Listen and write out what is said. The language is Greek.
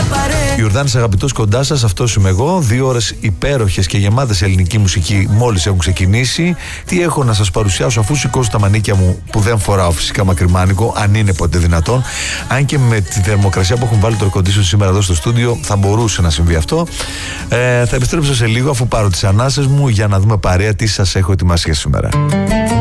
Ιορδάνης αγαπητός, κοντά σας, αυτός είμαι εγώ. 2 ώρες υπέροχες και γεμάτες ελληνική μουσική μόλις έχουν ξεκινήσει. Τι έχω να σας παρουσιάσω, αφού σηκώσω τα μανίκια μου που δεν φοράω φυσικά μακριμάνικο, αν είναι ποτέ δυνατόν. Αν και με τη θερμοκρασία που έχουν βάλει το air condition σήμερα εδώ στο στούντιο, θα μπορούσε να συμβεί αυτό. Θα επιστρέψω σε λίγο αφού πάρω τις ανάσες μου για να δούμε παρέα τι σας έχω ετοιμάσει για σήμερα.